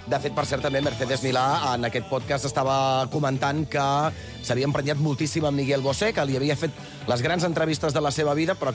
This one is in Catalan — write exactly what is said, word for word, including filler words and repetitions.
De fet, per cert, també Mercedes Milà en aquest podcast estava comentant que s'havia emprenyat moltíssim amb Miguel Bosé, que li havia fet les grans entrevistes de la seva vida, però